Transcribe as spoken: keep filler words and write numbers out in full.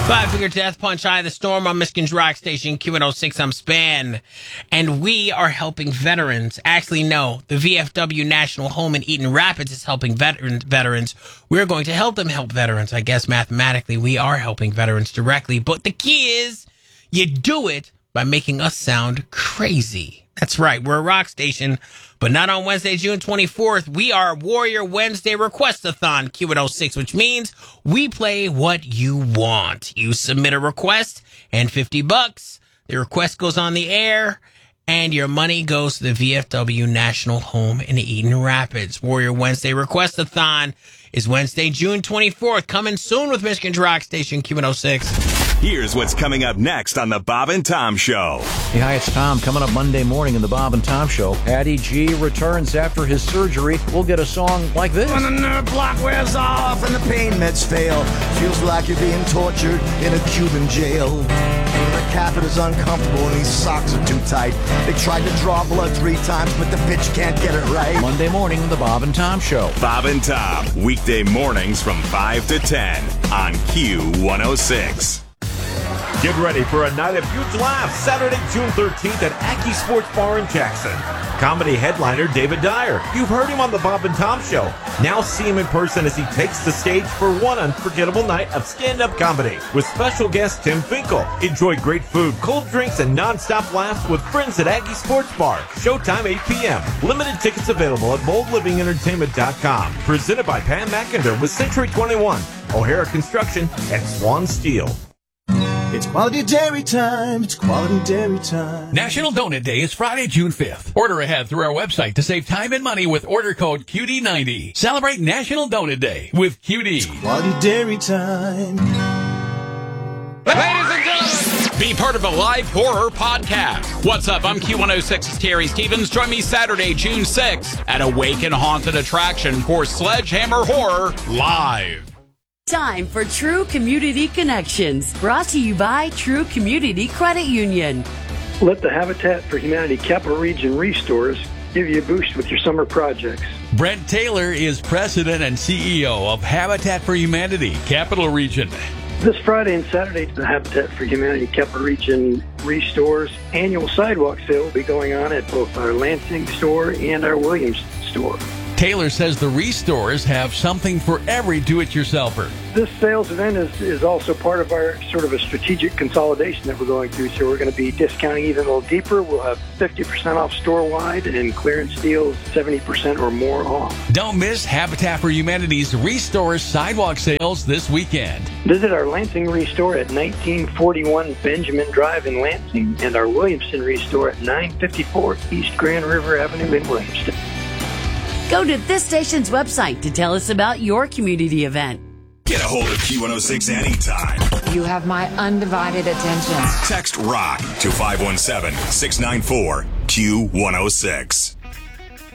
Five Finger Death Punch, Eye of the Storm on Michigan's Rock Station, Q one oh six, I'm Span. And we are helping veterans. Actually, no, the V F W National Home in Eaton Rapids is helping veteran, veterans. We're going to help them help veterans. I guess mathematically we are helping veterans directly. But the key is you do it by making us sound crazy. That's right, we're a rock station, but not on Wednesday, June twenty-fourth. We are Warrior Wednesday Request-a-thon, Q one oh six, which means we play what you want. You submit a request, and fifty bucks. The request goes on the air, and your money goes to the V F W National Home in Eaton Rapids. Warrior Wednesday Request-a-thon is Wednesday, June twenty-fourth. Coming soon with Michigan's Rock Station, Q one oh six. Here's what's coming up next on the Bob and Tom Show. Hey, hi, it's Tom. Coming up Monday morning in the Bob and Tom Show. Patty G returns after his surgery. We'll get a song like this. When the nerve block wears off and the pain meds fail, feels like you're being tortured in a Cuban jail. The catheter's uncomfortable and these socks are too tight. They tried to draw blood three times, but the bitch can't get it right. Monday morning, the Bob and Tom Show. Bob and Tom, weekday mornings from five to ten on Q one oh six. Get ready for a night of huge laughs Saturday, June thirteenth at Aggie Sports Bar in Jackson. Comedy headliner David Dyer. You've heard him on the Bob and Tom Show. Now see him in person as he takes the stage for one unforgettable night of stand-up comedy with special guest Tim Finkel. Enjoy great food, cold drinks, and non-stop laughs with friends at Aggie Sports Bar. Showtime eight p.m. Limited tickets available at bold living entertainment dot com. Presented by Pam McIntyre with Century twenty-one, O'Hara Construction, and Swan Steel. It's quality dairy time. It's quality dairy time. National Donut Day is Friday, June fifth. Order ahead through our website to save time and money with order code Q D ninety. Celebrate National Donut Day with Q D. It's quality dairy time. Ladies and gentlemen, be part of a live horror podcast. What's up? I'm Q one oh six's Terry Stevens. Join me Saturday, June sixth at Awaken Haunted Attraction for Sledgehammer Horror Live. Time for True Community Connections, brought to you by True Community Credit Union. Let the Habitat for Humanity Capital Region Restores give you a boost with your summer projects. Brent Taylor is president and C E O of Habitat for Humanity Capital Region. This Friday and Saturday, the Habitat for Humanity Capital Region Restores annual sidewalk sale will be going on at both our Lansing store and our Williams store. Taylor says the Restores have something for every do-it-yourselfer. This sales event is, is also part of our sort of a strategic consolidation that we're going through. So we're going to be discounting even a little deeper. We'll have fifty percent off store-wide and clearance deals seventy percent or more off. Don't miss Habitat for Humanity's Restores sidewalk sales this weekend. Visit our Lansing Restore at nineteen forty-one Benjamin Drive in Lansing and our Williamston Restore at nine fifty-four East Grand River Avenue in Williamston. Go to this station's website to tell us about your community event. Get a hold of Q one oh six anytime. You have my undivided attention. Text ROCK to five one seven, six nine four, Q one oh six.